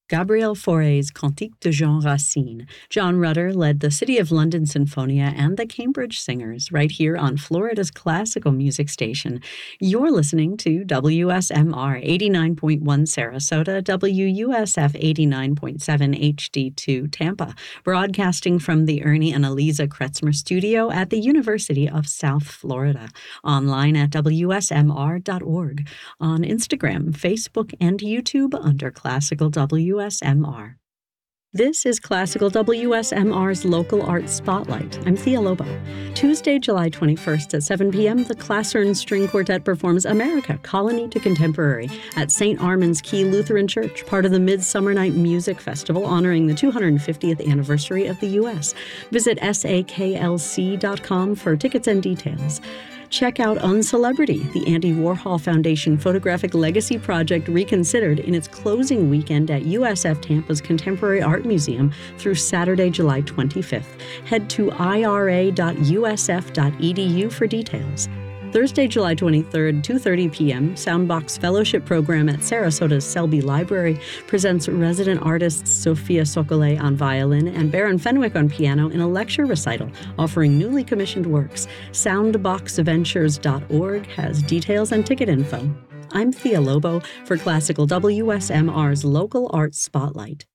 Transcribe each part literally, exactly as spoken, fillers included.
Gabriel Fauré's Cantique de Jean Racine. John Rutter led the City of London Sinfonia and the Cambridge Singers right here on Florida's classical music station. You're listening to W S M R eighty-nine point one Sarasota, W U S F eighty-nine point seven H D two Tampa, broadcasting from the Ernie and Eliza Kretzmer studio at the University of South Florida. Online at W S M R dot org. On Instagram, Facebook, and YouTube under Classical W S M R. This is Classical W S M R's Local Arts Spotlight. I'm Thea Lobo. Tuesday, July twenty-first at seven p.m., the Classern String Quartet performs America, Colony to Contemporary at Saint Armand's Key Lutheran Church, part of the Midsummer Night Music Festival honoring the two hundred fiftieth anniversary of the U S. Visit S A K L C dot com for tickets and details. Check out Uncelebrity, the Andy Warhol Foundation photographic legacy project reconsidered in its closing weekend at U S F Tampa's Contemporary Art Museum through Saturday, July twenty-fifth. Head to I R A dot U S F dot E D U for details. Thursday, July twenty-third, two thirty p.m., Soundbox Fellowship Program at Sarasota's Selby Library presents resident artists Sophia Sokole on violin and Baron Fenwick on piano in a lecture recital offering newly commissioned works. soundbox ventures dot org has details and ticket info. I'm Thea Lobo for Classical W S M R's Local Arts Spotlight.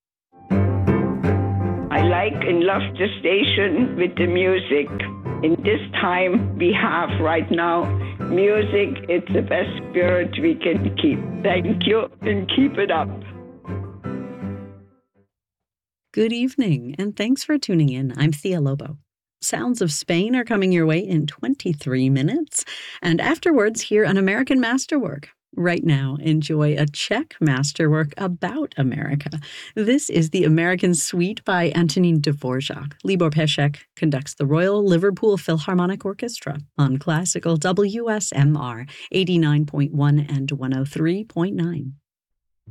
I like and love the station with the music. In this time we have right now, music, it's the best spirit we can keep. Thank you and keep it up. Good evening, and thanks for tuning in. I'm Thea Lobo. Sounds of Spain are coming your way in twenty-three minutes, and afterwards hear an American masterwork. Right now, enjoy a Czech masterwork about America. This is the American Suite by Antonín Dvořák. Libor Pešek conducts the Royal Liverpool Philharmonic Orchestra on Classical W S M R eighty-nine point one and one oh three point nine.